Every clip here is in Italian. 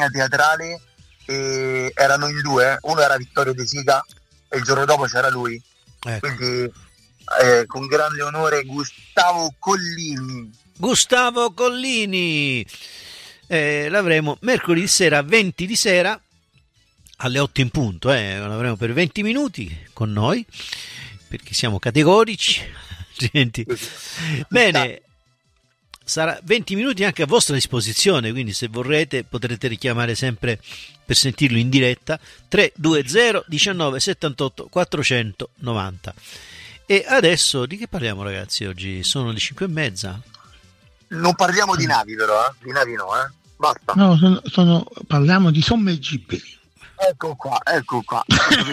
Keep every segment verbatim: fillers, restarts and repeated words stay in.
compagnia teatrale e erano in due, uno era Vittorio De Sica e il giorno dopo c'era lui, ecco. Quindi eh, con grande onore Gustavo Collini. Gustavo Collini, eh, l'avremo mercoledì sera venti di sera alle otto in punto, eh, l'avremo per venti minuti con noi perché siamo categorici. Gente. Bene, sarà venti minuti anche a vostra disposizione, quindi se vorrete potrete richiamare sempre per sentirlo in diretta tre due zero diciannove settantotto quattrocentonovanta. E adesso di che parliamo, ragazzi? Oggi sono le cinque e mezza. Non parliamo di navi però, eh? Di navi no, eh? Basta. No, sono, sono, parliamo di sommergibili. Ecco qua, ecco qua.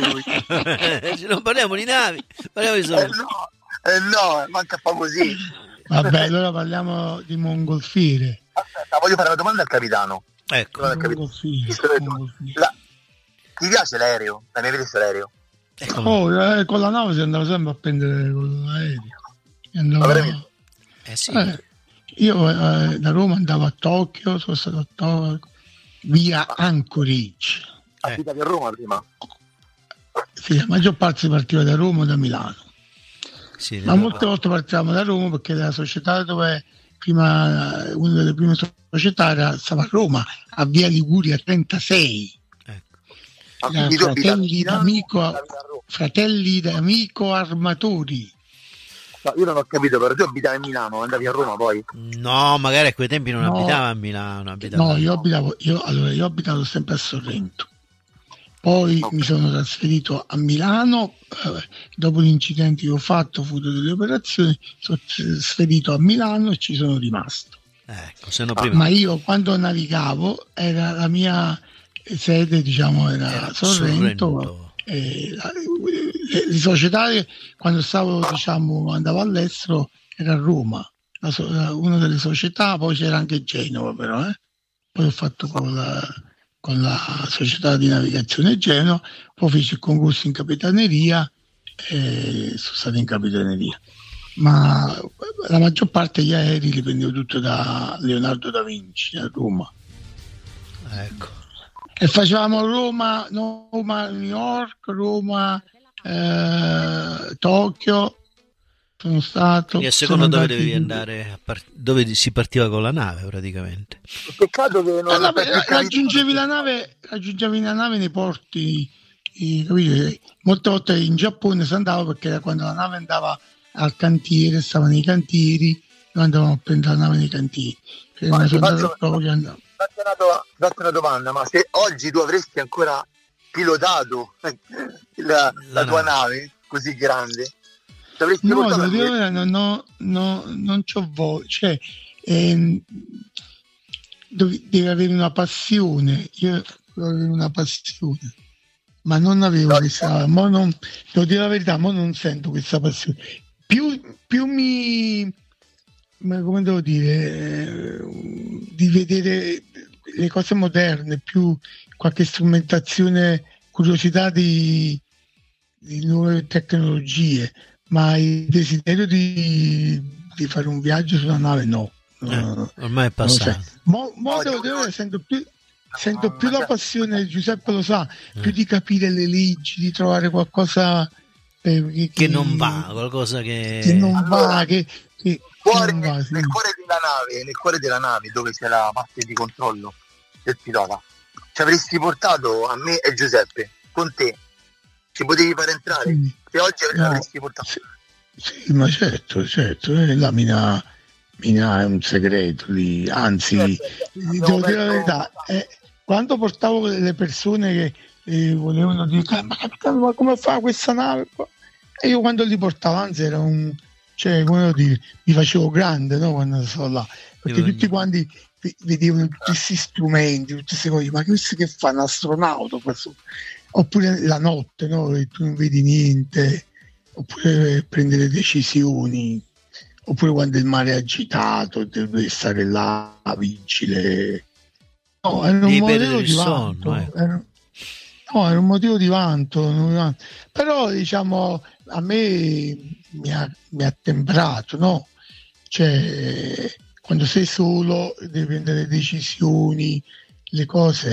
Non parliamo di navi, parliamo di sommergibili. Eh no, eh no, manca fa così. Vabbè, allora parliamo di mongolfiere. Aspetta, voglio fare una domanda al capitano. Ecco. Al capitano. Mongolfiere, mongolfiere. La... Ti piace l'aereo? Hai mai visto l'aereo? Ecco. Oh, eh, con la nave si andava sempre a prendere con l'aereo. Andavo... Eh sì. Eh, io eh, da Roma andavo a Tokyo, sono stato a Tokyo, via Anchorage. Abitavi a Roma prima? Sì, la maggior parte si partiva da Roma o da Milano. Sì, Ma molte volte partivamo da Roma perché la società dove prima, una delle prime società era, stava a Roma, a via Liguria trentasei. Ecco. Da fratelli d'amico, fratelli d'amico armatori. No, io non ho capito, però tu abitavi a Milano, andavi a Roma poi? No, magari a quei tempi non No. abitava a Milano. Abitava No, a... io abitavo, io, allora, io abitavo sempre a Sorrento. Poi Okay. mi sono trasferito a Milano, eh, dopo l'incidente che ho fatto, ho avuto delle operazioni, sono trasferito a Milano e ci sono rimasto. Ecco, se no prima... Ma io quando navigavo, era la mia sede, diciamo, era, Era Sorrento. Sorrento. E la- le, le società che quando stavo, diciamo, andavo all'estero era a Roma, la so- una delle società, poi c'era anche Genova però, eh. Poi ho fatto con la, con la società di navigazione Genova, poi feci il concorso in capitaneria e sono stato in capitaneria. Ma la maggior parte degli aerei li prendevo tutto da Leonardo da Vinci a Roma. Ecco. E facevamo Roma, Roma, New York, Roma, eh, Tokyo. Sono stato. E a seconda sono dove andati- dovevi andare, a par- dove si partiva con la nave praticamente. Peccato che non Eh, vabbè, non- raggiungevi la nave, raggiungevi la nave nei porti, i- capite? Molte volte in Giappone si andava perché era quando la nave andava al cantiere, stava nei cantieri, noi andavamo a prendere la nave nei cantieri. Cioè, Ma me ti sono andato faccio- a Tokyo, andavo. Fatti una, do- fatti una domanda, ma se oggi tu avresti ancora pilotato la, la tua nave così grande, ti avresti No, portato devo dire la a- verità, non, ho- no, non c'ho voglia, cioè, ehm, devi, devi avere una passione, io devo avere una passione, ma non avevo No, questa, mo non, devo dire la verità, ma non sento questa passione. Più, più mi, ma come devo dire, eh, di vedere le cose moderne, più qualche strumentazione, curiosità di, di nuove tecnologie, ma il desiderio di, di fare un viaggio sulla nave no. No, Eh, ormai è non lo passato. so. Mo, mo No, devo io- dire, sento più, sento No, più ma- la passione, Giuseppe lo sa, più Eh. di capire le leggi, di trovare qualcosa eh, che, Che non va, qualcosa che... che non Allora, va, che, che, che Cuore- non va, sì. nel cuore della nave, nel cuore della nave dove c'è la parte di controllo del pilota, ci avresti portato a me e Giuseppe, con te, ci potevi far entrare, Quindi, se oggi no, avresti portato. sì, sì, ma certo, certo, eh, la mina, mina è un segreto, di, anzi, Abbiamo devo dire la perso- verità, eh, quando portavo le persone che eh, volevano dire, "Ah, ma capitano, ma come fa questa nave qua?" E io quando li portavo, anzi era un, cioè, come devo dire, mi facevo grande, no, quando stavo là, perché Io- tutti quanti ve- vedevano tutti questi strumenti, tutte queste cose, ma questo che fa un astronauta qua sopra? Oppure la notte, no, e tu non vedi niente, oppure prendere decisioni, oppure quando il mare è agitato devi stare là vigile. No, era un Devi motivo perdere di il vanto, sonno, eh. era- no, era un motivo di vanto, non di vanto. Però diciamo a me mi ha, mi ha temprato, no? Cioè, quando sei solo devi prendere decisioni, le cose